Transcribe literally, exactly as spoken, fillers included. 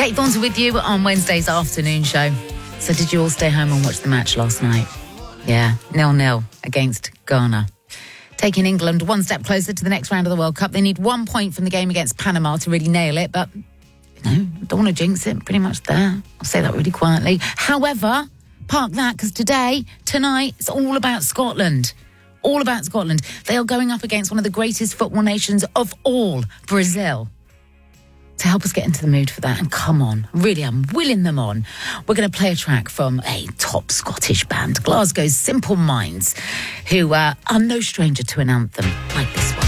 Kate Thornton with you on Wednesday's afternoon show. So did you all stay home and watch the match last night? Yeah, nil-nil against Ghana. Taking England one step closer to the next round of the World Cup. They need one point from the game against Panama to really nail it, but, you know, don't want to jinx it. Pretty much there. I'll say that really quietly. However, park that, because today, tonight, it's all about Scotland. All about Scotland. They are going up against one of the greatest football nations of all, Brazil. To help us get into the mood for that, and come on, really, I'm willing them on. We're going to play a track from a top Scottish band, Glasgow's Simple Minds, who uh, are no stranger to an anthem like this.